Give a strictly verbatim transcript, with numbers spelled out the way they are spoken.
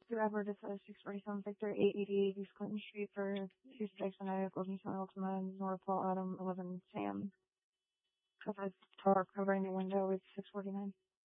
To Edward, it's a six forty-seven Victor, eight eighty-eight East Clinton Street for two strikes and a Golden Sun Ultima, North Paul Adam, eleven Sam. Cover door covering the window with six forty-nine.